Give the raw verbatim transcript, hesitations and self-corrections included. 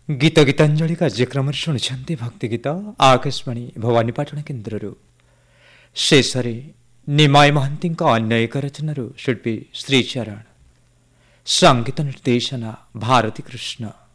गीत गीतांजलि कार्यक्रम शुणुंट भक्ति गीत आकाशवाणी भवानीपाटण केन्द्र शेष निमाय महांती अन्य एक रचन शिल्पी श्रीचरण संगीत निर्देशन भारती कृष्ण।